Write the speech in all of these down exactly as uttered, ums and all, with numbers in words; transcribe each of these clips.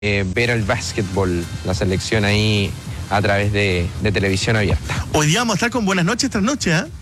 eh, ver el básquetbol, la selección ahí a través de, de televisión abierta. Hoy día vamos a estar con Buenas noches tras noche, ¿eh?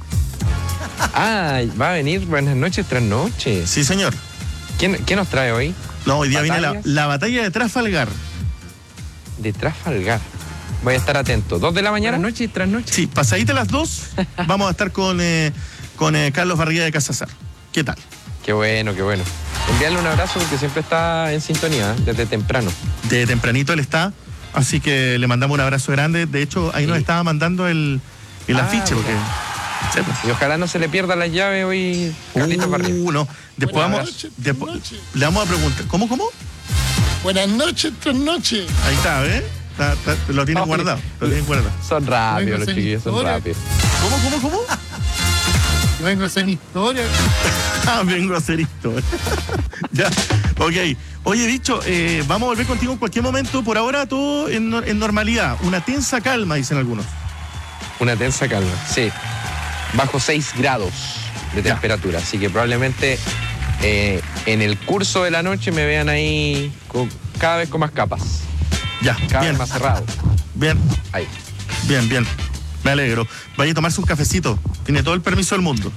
Ah, va a venir Buenas noches tras noche. Sí, señor. ¿Quién, ¿Qué nos trae hoy? No, hoy día viene la, ¿Batallas? la batalla de Trafalgar. De Trafalgar. Voy a estar atento. ¿Dos de la mañana? Buenas noches tras noche. Sí, pasadita las dos, vamos a estar con, eh, con eh, Carlos Barriga de Casazar. ¿Qué tal? Qué bueno, qué bueno. Enviarle un abrazo porque siempre está en sintonía, ¿eh? Desde temprano. De tempranito él está, así que le mandamos un abrazo grande. De hecho, ahí Sí. nos estaba mandando el, el Ah, afiche, porque... mira. Sí, pues. Y ojalá no se le pierda la llave hoy, Carlitos Barriga. Uh, no. Después Buenas vamos, noches, después- buenas noches. le vamos a preguntar. ¿Cómo, cómo? Buenas noches tras noche. Ahí está, ¿ves? Está- está- lo tienen Ay. guardado. Lo tienen guardado. Son rápidos Vengo los sin chiquillos, son historia. rápidos. ¿Cómo, cómo, cómo? Yo vengo a hacer mi historia. Ah, bien groserito. Ya, ok. Oye, bicho, eh, vamos a volver contigo en cualquier momento. Por ahora todo en, no- en normalidad. Una tensa calma, dicen algunos. Una tensa calma, sí. Bajo seis grados de Ya. temperatura, así que probablemente eh, en el curso de la noche me vean ahí con- cada vez con más capas, Ya, cada bien, vez más cerrado. bien, Ahí. bien, bien. Me alegro. Vaya a tomarse un cafecito. Tiene todo el permiso del mundo.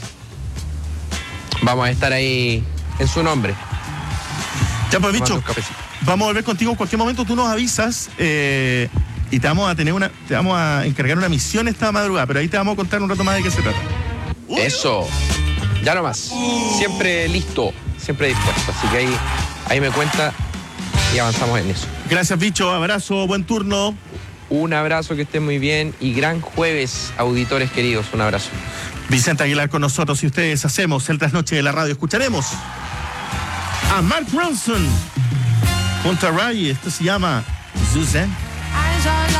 Vamos a estar ahí en su nombre. Ya, pues, tomando bicho, un cafecito. vamos a volver contigo en cualquier momento. Tú nos avisas eh, y te vamos a tener una, te vamos a encargar una misión esta madrugada, pero ahí te vamos a contar un rato más de qué se trata. Uy, Eso. Ya nomás. Siempre listo, siempre dispuesto. Así que ahí, ahí me cuenta y avanzamos en eso. Gracias, bicho. Abrazo, buen turno. Un abrazo, que estén muy bien y gran jueves, auditores queridos. Un abrazo. Vicente Aguilar con nosotros y ustedes hacemos el trasnoche de la radio. Escucharemos a Mark Ronson junto a Ray. Esto se llama Suzanne.